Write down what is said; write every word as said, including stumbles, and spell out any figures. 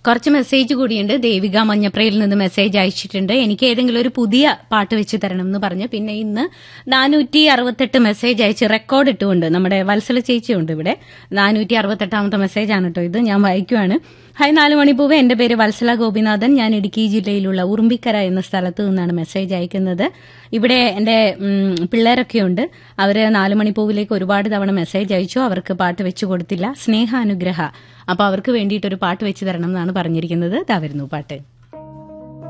കുറച്ച് മെസ്സേജ് കൂടിയുണ്ട്. ദേവിക മഞ്ഞപ്രയിൽ നിന്ന് മെസ്സേജ് അയച്ചിട്ടുണ്ട്. എനിക്ക് ഏതെങ്കിലും ഒരു പുതിയ പാട്ട് വെച്ച് തരണം എന്ന് പറഞ്ഞ്. പിന്നെ ഇന്ന് നാനൂറ്റി അറുപത്തെട്ട് മെസ്സേജ് അയച്ച് റെക്കോർഡ് ഇട്ടുകൊണ്ട് നമ്മുടെ വത്സല ചേച്ചിയുണ്ട് ഇവിടെ. നാനൂറ്റി അറുപത്തെട്ടാമത്തെ മെസ്സേജാണ് കേട്ടോ ഇത്. ഞാൻ വായിക്കുവാണ്. ഹായ് നാല് മണിപ്പൂവ്, എന്റെ പേര് വത്സല ഗോപിനാഥൻ. ഞാൻ ഇടുക്കി ജില്ലയിലുള്ള ഉറുമ്പിക്കര എന്ന സ്ഥലത്ത് നിന്നാണ് മെസ്സേജ് അയക്കുന്നത്. ഇവിടെ എന്റെ പിള്ളേരൊക്കെയുണ്ട്. അവര് നാല് മണിപ്പൂവിലേക്ക് ഒരുപാട് തവണ മെസ്സേജ് അയച്ചു. അവർക്ക് പാട്ട് വെച്ചു കൊടുത്തില്ല. സ്നേഹാനുഗ്രഹ. അപ്പൊ അവർക്ക് വേണ്ടിയിട്ടൊരു പാട്ട് വെച്ച് തരണം എന്നാണ് പറഞ്ഞിരിക്കുന്നത്. ഇതാ വരുന്നു പാട്ട്.